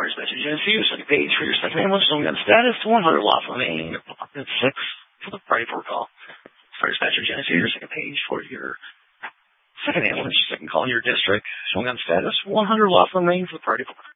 First dispatcher Genesee, your second page for your second ambulance, showing gun status, 100 lawful remaining, pocket 6 for the party for call. First dispatcher Genesee, your second page for your second ambulance, your second call in your district, showing gun status, 100 lawful remaining for the party for